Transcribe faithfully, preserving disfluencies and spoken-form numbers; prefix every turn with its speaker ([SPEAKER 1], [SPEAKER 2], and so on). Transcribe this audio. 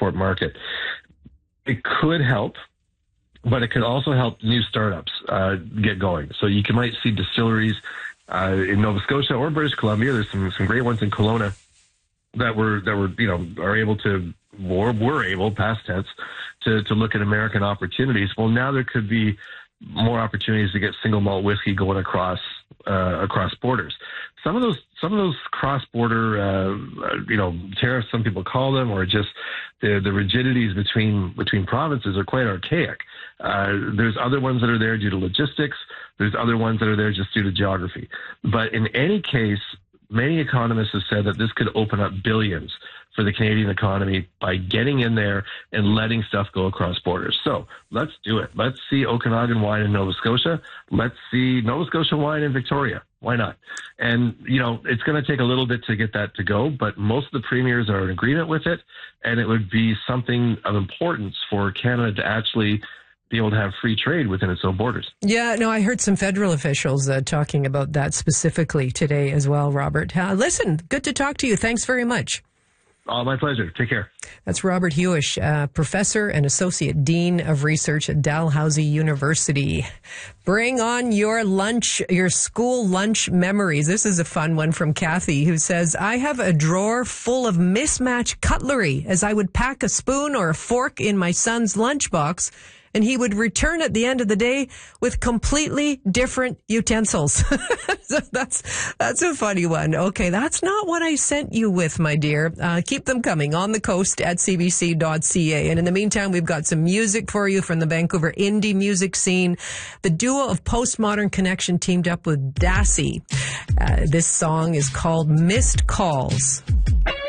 [SPEAKER 1] export market. It could help, but it could also help new startups uh, get going. So you can, might see distilleries uh, in Nova Scotia or British Columbia. There's some, some great ones in Kelowna that were that were you know are able to or were able, past tense, to to look at American opportunities. Well, now there could be more opportunities to get single malt whiskey going across uh, across borders. Some of those some of those cross border uh, you know tariffs, some people call them, or just the the rigidities between between provinces are quite archaic. Uh, there's other ones that are there due to logistics. There's other ones that are there just due to geography. But in any case, many economists have said that this could open up billions for the Canadian economy by getting in there and letting stuff go across borders. So let's do it. Let's see Okanagan wine in Nova Scotia. Let's see Nova Scotia wine in Victoria. Why not? And, you know, it's going to take a little bit to get that to go, but most of the premiers are in agreement with it. And it would be something of importance for Canada to actually be able to have free trade within its own borders.
[SPEAKER 2] Yeah, no, I heard some federal officials uh, talking about that specifically today as well, Robert. Uh, listen, good to talk to you. Thanks very much.
[SPEAKER 1] Oh, my pleasure. Take care.
[SPEAKER 2] That's Robert Hewish, uh, professor and associate dean of research at Dalhousie University. Bring on your lunch, your school lunch memories. This is a fun one from Kathy, who says, I have a drawer full of mismatched cutlery as I would pack a spoon or a fork in my son's lunchbox, and he would return at the end of the day with completely different utensils. So that's that's a funny one. Okay, that's not what I sent you with, my dear. Uh, keep them coming on the coast at c b c dot c a. And in the meantime, we've got some music for you from the Vancouver indie music scene. The duo of Postmodern Connection teamed up with Dassy. Uh, this song is called Missed Calls.